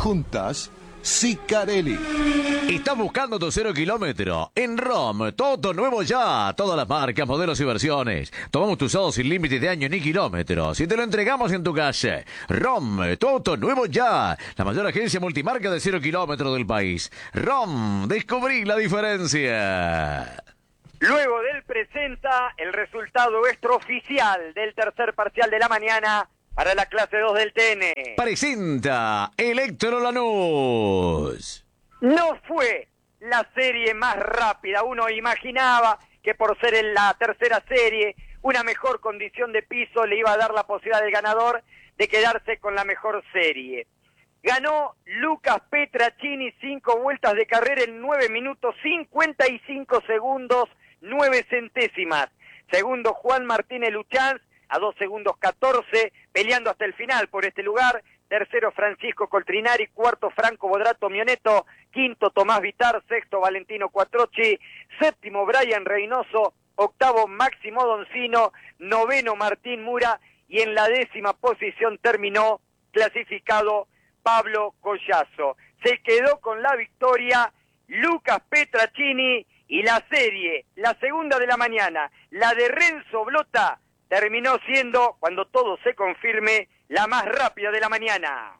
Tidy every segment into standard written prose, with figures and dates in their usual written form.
juntas, Sicarelli. ¿Estás buscando tu 0 kilómetro? En ROM, todo nuevo ya. Todas las marcas, modelos y versiones. Tomamos tu usado sin límite de año ni kilómetros y te lo entregamos en tu casa. ROM, todo nuevo ya. La mayor agencia multimarca de 0 kilómetros del país. ROM, descubrí la diferencia. Luego del presenta el resultado extraoficial del tercer parcial de la mañana para la clase 2 del TN. Presenta Electro Lanús. No fue la serie más rápida. Uno imaginaba que por ser en la tercera serie, una mejor condición de piso le iba a dar la posibilidad del ganador de quedarse con la mejor serie. Ganó Lucas Petracini 5 vueltas de carrera en 9 minutos 55 segundos 9 centésimas. Segundo Juan Martínez Luchanz a 2 segundos 14, peleando hasta el final por este lugar. Tercero Francisco Coltrinari, cuarto Franco Bodrato Mioneto, quinto Tomás Vitar, sexto Valentino Quattrocchi, séptimo Brian Reynoso, octavo Máximo Doncino, noveno Martín Mura y en la 10ª posición terminó clasificado Pablo Collazo. Se quedó con la victoria Lucas Petracini y la serie, la segunda de la mañana, la de Renzo Blota, terminó siendo, cuando todo se confirme, la más rápida de la mañana.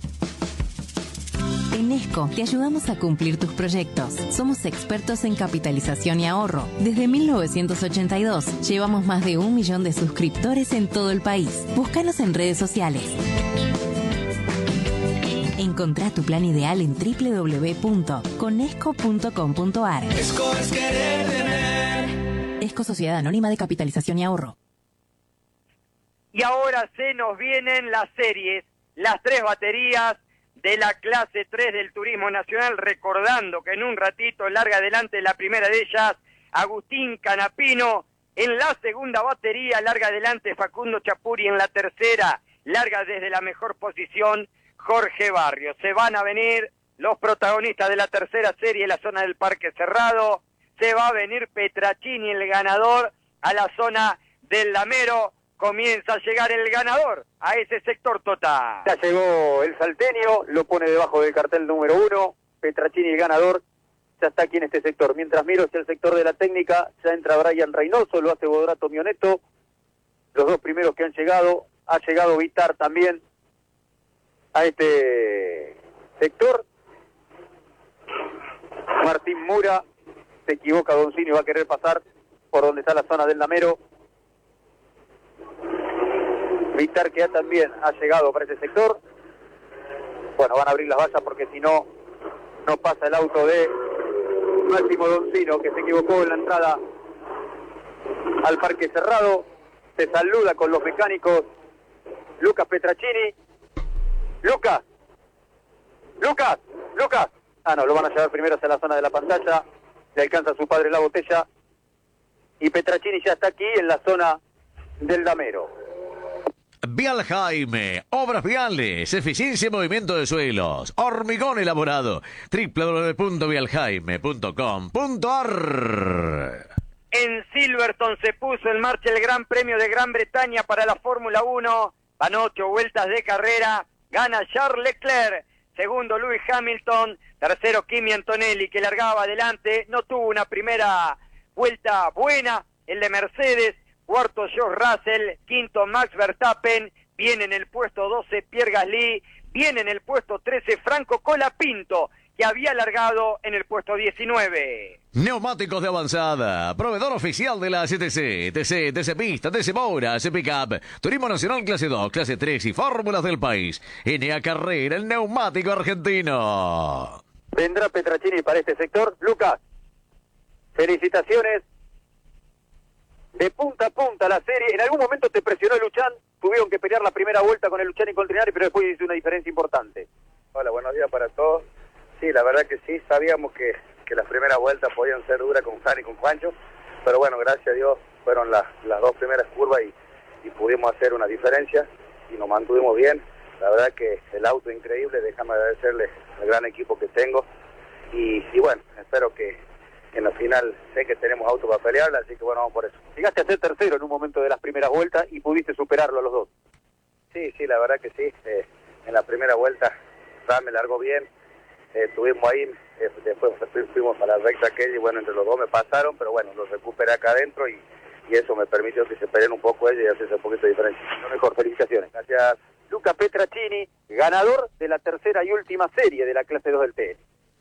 En ESCO te ayudamos a cumplir tus proyectos. Somos expertos en capitalización y ahorro. Desde 1982 llevamos más de 1 millón de suscriptores en todo el país. Búscanos en redes sociales. Encontrá tu plan ideal en www.conesco.com.ar. ESCO es querer tener. ESCO Sociedad Anónima de Capitalización y Ahorro. Y ahora se nos vienen las series, las 3 baterías de la clase 3 del Turismo Nacional, recordando que en un ratito larga adelante la primera de ellas, Agustín Canapino, en la segunda batería, larga adelante Facundo Chapuri, en la tercera, larga desde la mejor posición, Jorge Barrios. Se van a venir los protagonistas de la tercera serie en la zona del Parque Cerrado, se va a venir Petracini, el ganador, a la zona del Lamero. Comienza a llegar el ganador a ese sector total. Ya llegó el salteño, lo pone debajo del cartel número 1, Petracini el ganador, ya está aquí en este sector. Mientras miro hacia el sector de la técnica, ya entra Brian Reynoso, lo hace Bodrato Mioneto, los dos primeros que han llegado, ha llegado Vitar también a este sector. Martín Mura, se equivoca Doncini, va a querer pasar por donde está la zona del Lamero. Vitar que ya también ha llegado para ese sector. Bueno, van a abrir las vallas porque si no, no pasa el auto de Máximo Doncino, que se equivocó en la entrada al Parque Cerrado. Se saluda con los mecánicos Lucas Petracini. Lucas. Ah, no, lo van a llevar primero hacia la zona de la pantalla. Le alcanza a su padre la botella. Y Petracini ya está aquí en la zona del Lamero. Vial Jaime, obras viales, eficiencia y movimiento de suelos, hormigón elaborado, www.vialjaime.com.ar. En Silverstone se puso en marcha el Gran Premio de Gran Bretaña para la Fórmula 1, van 8 vueltas de carrera, gana Charles Leclerc, segundo Lewis Hamilton, tercero Kimi Antonelli, que largaba adelante, no tuvo una primera vuelta buena, el de Mercedes. Cuarto George Russell, quinto Max Verstappen, viene en el puesto 12 Pierre Gasly, viene en el puesto 13 Franco Colapinto, que había largado en el puesto 19. Neumáticos de avanzada, proveedor oficial de la TC, TC Pista, TC Moura, TC Pickup, Turismo Nacional Clase 2, Clase 3 y Fórmulas del país. NA Carrera, el neumático argentino. Vendrá Petracini para este sector. Lucas, felicitaciones. De punta a punta la serie. En algún momento te presionó el Luchán, tuvieron que pelear la primera vuelta con el Luchán y Coltrinari, pero después hizo una diferencia importante. Hola, buenos días para todos. Sí, la verdad que sí, sabíamos que las primeras vueltas podían ser duras con Juan y con Juancho, pero bueno, gracias a Dios fueron las dos primeras curvas y pudimos hacer una diferencia y nos mantuvimos bien. La verdad que el auto increíble, déjame agradecerle al gran equipo que tengo y bueno, espero que en la final sé que tenemos auto para pelearla, así que bueno, vamos por eso. Llegaste a ser tercero en un momento de las primeras vueltas y pudiste superarlo a los dos. Sí, la verdad que sí. En la primera vuelta Fran me largó bien, estuvimos ahí, después fuimos a la recta aquella y bueno, entre los dos me pasaron, pero bueno, los recuperé acá adentro y eso me permitió que se peleen un poco ellos y hacerse un poquito de diferencia. Lo mejor, felicitaciones. Gracias. Luca Petracini, ganador de la tercera y última serie de la clase 2 del TN.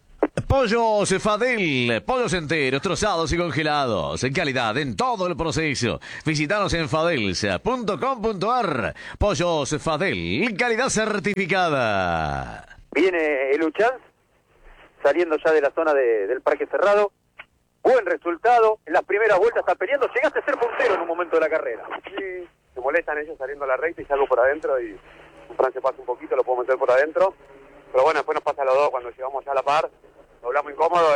Pollos Fadel, pollos enteros, trozados y congelados, en calidad en todo el proceso. Visítanos en fadelsa.com.ar. Pollos Fadel, calidad certificada. Viene el Uchans, saliendo ya de la zona del parque cerrado. Buen resultado, en las primeras vueltas está peleando, llegaste a ser puntero en un momento de la carrera. Sí, se molestan ellos saliendo a la recta y salgo por adentro y Fran se pasa un poquito, lo puedo meter por adentro. Pero bueno, después nos pasa a los dos cuando llegamos ya a la par. Hablamos incómodo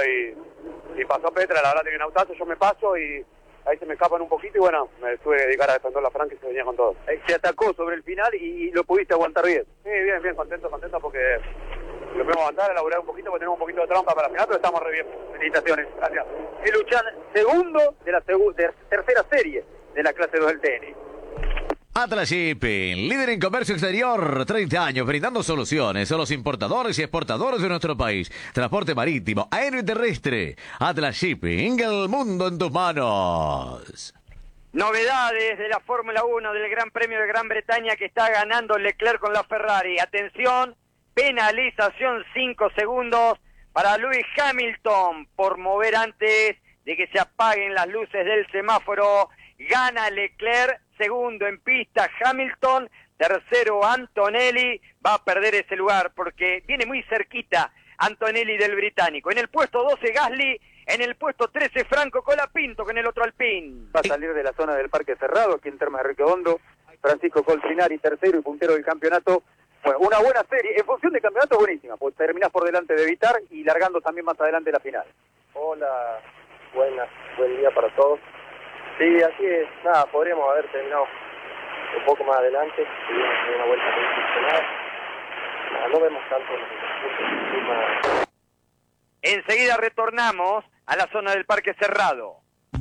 y pasó Petra, la verdad tenía un autazo, yo me paso y ahí se me escapan un poquito y bueno, me tuve que dedicar a defender la Fran que se venía con todo. Se atacó sobre el final y lo pudiste aguantar bien. Sí, bien, contento porque lo podemos aguantar, elaborar un poquito porque tenemos un poquito de trampa para la final, pero estamos re bien. Felicitaciones, gracias. El Uchan, segundo de la tercera serie de la clase 2 del TN. Atlas Shipping, líder en comercio exterior, 30 años brindando soluciones a los importadores y exportadores de nuestro país. Transporte marítimo, aéreo y terrestre. Atlas Shipping, el mundo en tus manos. Novedades de la Fórmula 1 del Gran Premio de Gran Bretaña que está ganando Leclerc con la Ferrari. Atención, penalización 5 segundos para Lewis Hamilton por mover antes de que se apaguen las luces del semáforo. Gana Leclerc, segundo en pista Hamilton, tercero Antonelli, va a perder ese lugar porque viene muy cerquita Antonelli del británico. En el puesto 12 Gasly, en el puesto 13 Franco Colapinto con el otro Alpine. Va a salir de la zona del parque cerrado, aquí en Termas de Redondo, Francisco Coltrinari, tercero y puntero del campeonato. Bueno, una buena serie, en función del campeonato buenísima, pues terminás por delante de Vitar y largando también más adelante la final. Hola, buen día para todos. Sí, así es, nada, podríamos haber terminado un poco más adelante, tuvimos una vuelta muy funcional. No vemos tanto los. Enseguida retornamos a la zona del parque cerrado.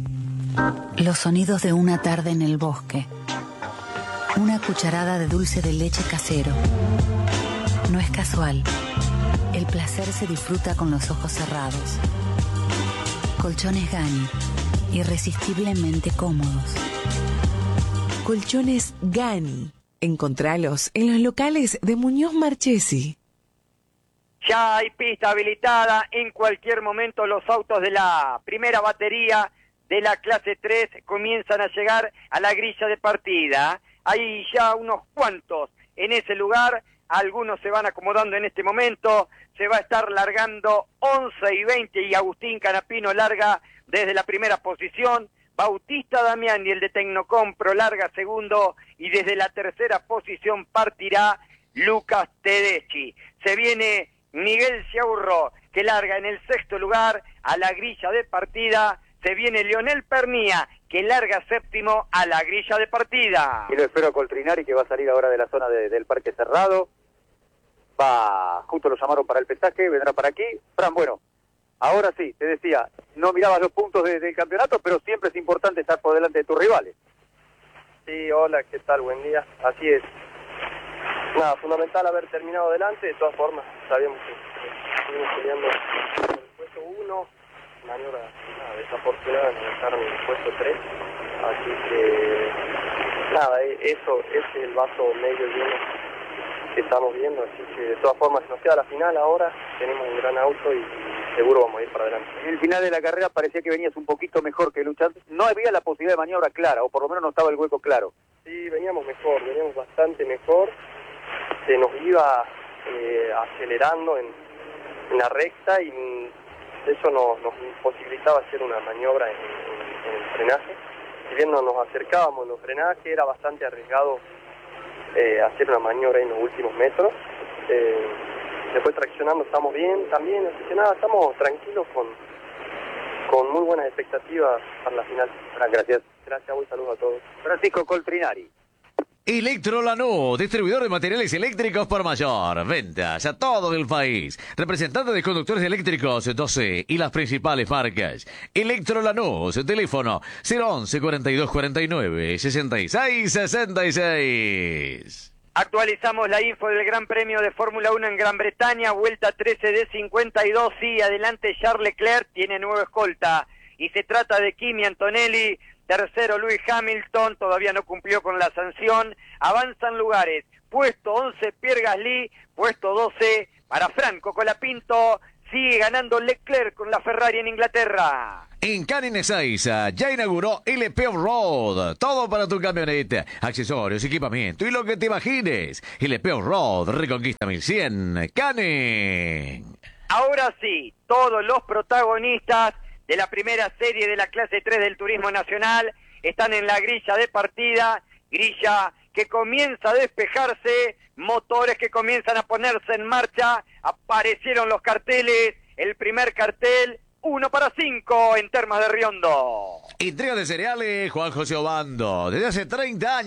Los sonidos de una tarde en el bosque. Una cucharada de dulce de leche casero. No es casual. El placer se disfruta con los ojos cerrados. Colchones Gani. Irresistiblemente cómodos. Colchones Gani. Encontralos en los locales de Muñoz Marchesi. Ya hay pista habilitada, en cualquier momento los autos de la primera batería de la clase 3 comienzan a llegar a la grilla de partida. Hay ya unos cuantos en ese lugar, algunos se van acomodando en este momento, se va a estar largando 11:20 y Agustín Canapino larga desde la primera posición, Bautista Damián y el de Tecnocompro larga segundo y desde la tercera posición partirá Lucas Tedeschi. Se viene Miguel Ciaurro que larga en el sexto lugar a la grilla de partida, se viene Leonel Pernía que larga séptimo a la grilla de partida. Y lo espero a Coltrinari que va a salir ahora de la zona del parque cerrado, justo lo llamaron para el pesaje, vendrá para aquí. Fran, bueno, ahora sí, te decía, no mirabas los puntos del campeonato, pero siempre es importante estar por delante de tus rivales. Sí, hola, ¿qué tal? Buen día. Así es. Nada, fundamental haber terminado adelante, de todas formas, sabíamos que estuvimos peleando por el puesto 1, maniobra desafortunada en estar en el puesto 3, así que nada, eso es el vaso medio lleno que estamos viendo, así que de todas formas nos queda la final ahora, tenemos un gran auto y seguro vamos a ir para adelante. En el final de la carrera parecía que venías un poquito mejor que Luchan, no había la posibilidad de maniobra clara, o por lo menos no estaba el hueco claro. Sí, veníamos bastante mejor, se nos iba acelerando en la recta y eso nos imposibilitaba hacer una maniobra en el frenaje. Si bien no nos acercábamos en el frenaje, era bastante arriesgado hacer una maniobra en los últimos metros. Después traccionando estamos bien también, así que nada, estamos tranquilos con muy buenas expectativas para la final. Gracias. Gracias, un saludo a todos. Francisco Coltrinari. Electrolanú, distribuidor de materiales eléctricos por mayor. Ventas a todo el país. Representante de conductores eléctricos 12 y las principales marcas. Electrolanú, teléfono 011 42 49 66 66. Actualizamos la info del Gran Premio de Fórmula 1 en Gran Bretaña, vuelta 13 de 52, sí, adelante Charles Leclerc, tiene nuevo escolta, y se trata de Kimi Antonelli, tercero Lewis Hamilton, todavía no cumplió con la sanción, avanzan lugares, puesto 11 Pierre Gasly, puesto 12 para Franco Colapinto, sigue ganando Leclerc con la Ferrari en Inglaterra. En Canning Ezeiza ya inauguró LP Off-Road. Todo para tu camioneta, accesorios, equipamiento y lo que te imagines. LP Off-Road, Reconquista 1100, Canning. Ahora sí, todos los protagonistas de la primera serie de la clase 3 del Turismo Nacional están en la grilla de partida, grilla que comienza a despejarse, motores que comienzan a ponerse en marcha, aparecieron los carteles, el primer cartel, 1 para 5 en Termas de Riondo. Entrega de cereales, Juan José Obando, desde hace 30 años.